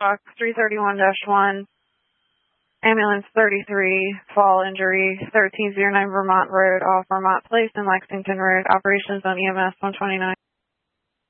Shock 331-1, Ambulance 33, fall injury, 1309 Vermont Road, off Vermont Place and Lexington Road, operations on EMS 129.